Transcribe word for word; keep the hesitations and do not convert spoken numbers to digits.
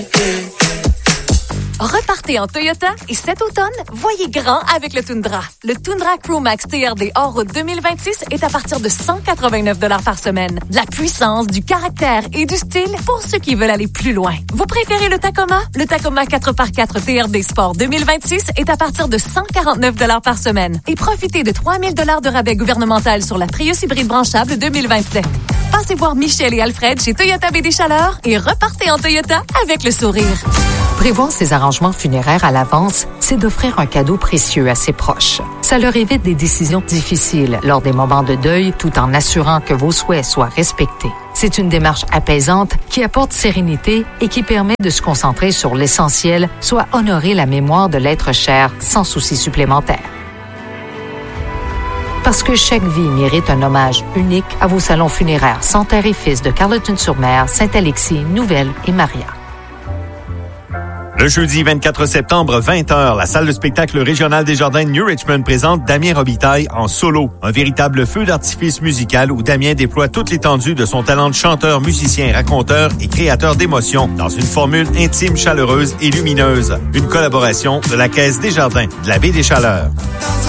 Repartez en Toyota et cet automne, voyez grand avec le Tundra. Le Tundra Crewmax T R D hors route deux mille vingt-six est à partir de cent quatre-vingt-neuf dollars par semaine. De la puissance, du caractère et du style pour ceux qui veulent aller plus loin. Vous préférez le Tacoma? Le Tacoma quatre par quatre T R D Sport deux mille vingt-six est à partir de cent quarante-neuf dollars par semaine. Et profitez de trois mille dollars de rabais gouvernemental sur la Prius hybride branchable deux mille vingt-sept. Passez voir Michel et Alfred chez Toyota Baie-des-Chaleurs et repartez en Toyota avec le sourire. Prévoir ses arrangements funéraires à l'avance, c'est d'offrir un cadeau précieux à ses proches. Ça leur évite des décisions difficiles lors des moments de deuil, tout en assurant que vos souhaits soient respectés. C'est une démarche apaisante qui apporte sérénité et qui permet de se concentrer sur l'essentiel, soit honorer la mémoire de l'être cher sans souci supplémentaire. Parce que chaque vie mérite un hommage unique, à vos salons funéraires Santerre et Fils de Carleton-sur-Mer, Saint-Alexis, Nouvelle et Maria. Le jeudi vingt-quatre septembre, vingt heures, la salle de spectacle régionale des Jardins de New Richmond présente Damien Robitaille en solo. Un véritable feu d'artifice musical où Damien déploie toute l'étendue de son talent de chanteur, musicien, raconteur et créateur d'émotions dans une formule intime, chaleureuse et lumineuse. Une collaboration de la Caisse des Jardins de la Baie des Chaleurs.